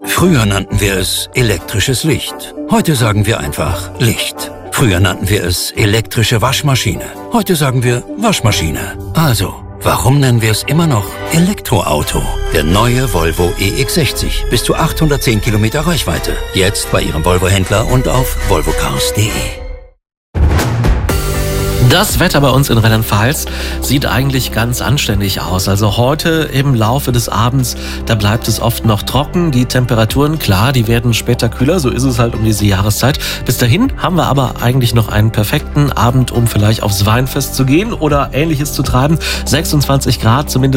Früher nannten wir es elektrisches Licht. Heute sagen wir einfach Licht. Früher nannten wir es elektrische Waschmaschine. Heute sagen wir Waschmaschine. Also, warum nennen wir es immer noch Elektroauto? Der neue Volvo EX60. Bis zu 810 Kilometer Reichweite. Jetzt bei Ihrem Volvo-Händler und auf volvocars.de. Das Wetter bei uns in Rheinland-Pfalz sieht eigentlich ganz anständig aus. Also heute im Laufe des Abends, da bleibt es oft noch trocken. Die Temperaturen, klar, die werden später kühler. So ist es halt um diese Jahreszeit. Bis dahin haben wir aber eigentlich noch einen perfekten Abend, um vielleicht aufs Weinfest zu gehen oder Ähnliches zu treiben. 26 Grad zumindest.